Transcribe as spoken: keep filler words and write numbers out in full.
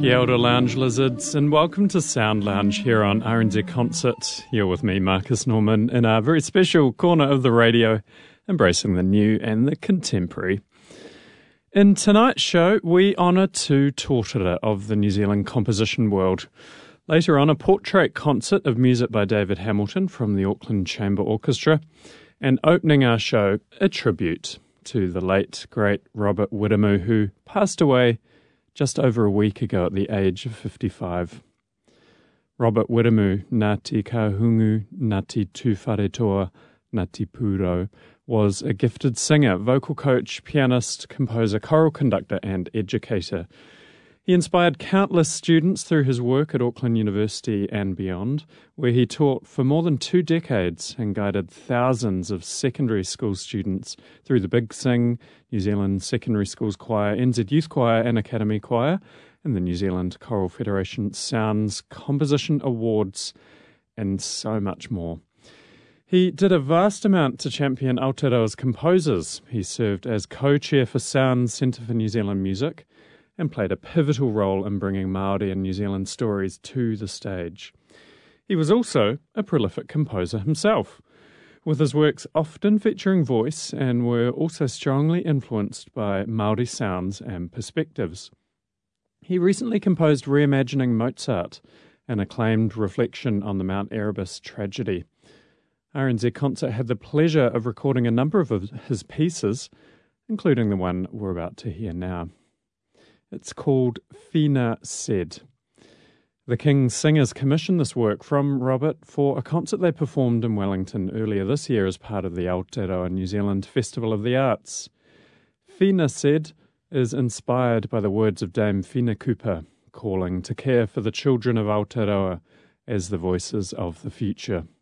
Kia ora, lounge lizards, and welcome to Sound Lounge here on R N Z Concert. You're with me, Marcus Norman, in our very special corner of the radio, embracing the new and the contemporary. In tonight's show, we honour two tōtara of the New Zealand composition world. Later on, a portrait concert of music by David Hamilton from the Auckland Chamber Orchestra, and opening our show, a tribute to the late, great Robert Wiremu, who passed away just over a week ago at the age of fifty-five. Robert Wiremu, Ngāti Kahungu, Ngāti Tūwharetoa, Ngāti Pūrau, was a gifted singer, vocal coach, pianist, composer, choral conductor and educator. He inspired countless students through his work at Auckland University and beyond, where he taught for more than two decades and guided thousands of secondary school students through the Big Sing, New Zealand Secondary Schools Choir, N Z Youth Choir and Academy Choir, and the New Zealand Choral Federation Sounds Composition Awards, and so much more. He did a vast amount to champion Aotearoa's composers. He served as co-chair for Sounds Centre for New Zealand Music, and played a pivotal role in bringing Māori and New Zealand stories to the stage. He was also a prolific composer himself, with his works often featuring voice and were also strongly influenced by Māori sounds and perspectives. He recently composed Reimagining Mozart, an acclaimed reflection on the Mount Erebus tragedy. R N Z Concert had the pleasure of recording a number of his pieces, including the one we're about to hear now. It's called Whina Said. The King's Singers commissioned this work from Robert for a concert they performed in Wellington earlier this year as part of the Aotearoa New Zealand Festival of the Arts. Whina Said is inspired by the words of Dame Whina Cooper, calling to care for the children of Aotearoa as the voices of the future.